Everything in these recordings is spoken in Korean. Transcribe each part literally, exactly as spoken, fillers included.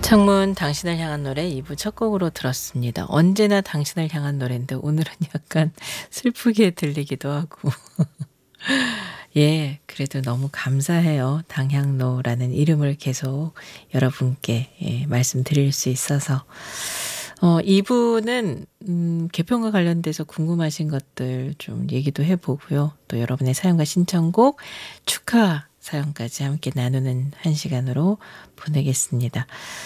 창문 당신을 향한 노래 이 부 첫 곡으로 들었습니다. 언제나 당신을 향한 노래인데 오늘은 약간 슬프게 들리기도 하고 예, 그래도 너무 감사해요. 당향로라는 이름을 계속 여러분께 예, 말씀드릴 수 있어서 어, 이 부는 음, 개편과 관련돼서 궁금하신 것들 좀 얘기도 해보고요. 또 여러분의 사연과 신청곡, 축하 사연까지 함께 나누는 한 시간으로 보내겠습니다.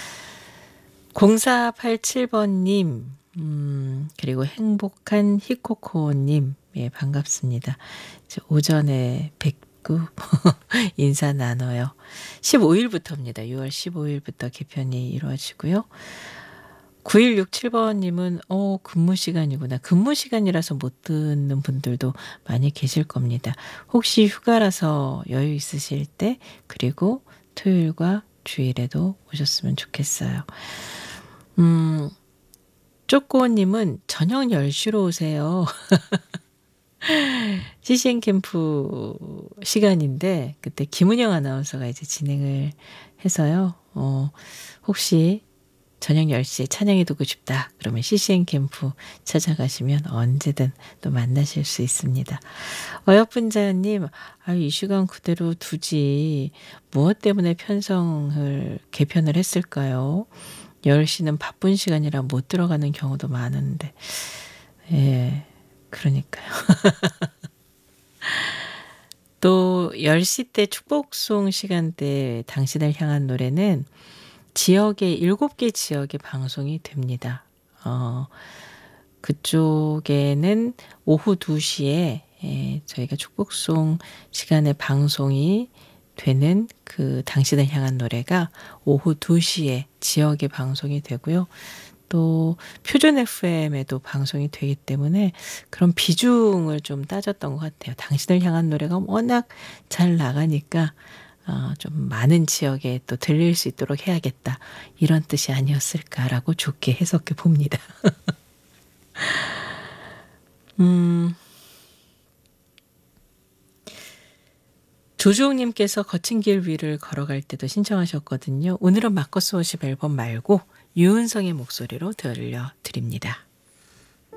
공사팔칠 번님, 음, 그리고 행복한 히코코님, 예, 반갑습니다. 이제 오전에 뵙고 인사 나눠요. 십오 일부터입니다. 유월 십오일부터 개편이 이루어지고요. 구일육칠 번님은 어 근무 시간이구나. 근무 시간이라서 못 듣는 분들도 많이 계실 겁니다. 혹시 휴가라서 여유 있으실 때 그리고 토요일과 주일에도 오셨으면 좋겠어요. 음, 쪼꼬님은 저녁 열 시로 오세요. 씨씨엔 캠프 시간인데 그때 김은영 아나운서가 이제 진행을 해서요. 어, 혹시 저녁 열 시에 찬양이 듣고 싶다. 그러면 씨씨엔 캠프 찾아가시면 언제든 또 만나실 수 있습니다. 어여쁜자님, 아, 이 시간 그대로 두지. 무엇 때문에 편성을, 개편을 했을까요? 열 시는 바쁜 시간이라 못 들어가는 경우도 많은데. 예, 그러니까요. 또 열 시 때 축복송 시간대 당신을 향한 노래는 지역의 일곱 개 지역에 방송이 됩니다. 어, 그쪽에는 오후 두 시에 예, 저희가 축복송 시간에 방송이 되는 그 당신을 향한 노래가 오후 두 시에 지역에 방송이 되고요. 또 표준 에프엠에도 방송이 되기 때문에 그런 비중을 좀 따졌던 것 같아요. 당신을 향한 노래가 워낙 잘 나가니까 어, 좀 많은 지역에 또 들릴 수 있도록 해야겠다. 이런 뜻이 아니었을까라고 좋게 해석해 봅니다. 음, 조주홍님께서 거친 길 위를 걸어갈 때도 신청하셨거든요. 오늘은 마커스 워십 앨범 말고 유은성의 목소리로 들려드립니다.